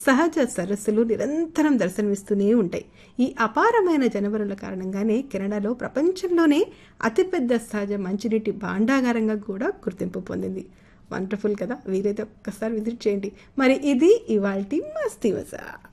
సహజ సరస్సులు నిరంతరం దర్శనమిస్తూనే ఉంటాయి. ఈ అపారమైన జనవరుల కారణంగానే కెనడాలో ప్రపంచంలోనే అతిపెద్ద సహజ మంచినీటి భాండాగారంగా కూడా గుర్తింపు పొందింది. వండర్ఫుల్ కదా! వీలైతే ఒక్కసారి విజిట్ చేయండి. మరి ఇది ఇవాల్టి మస్తీ మజా.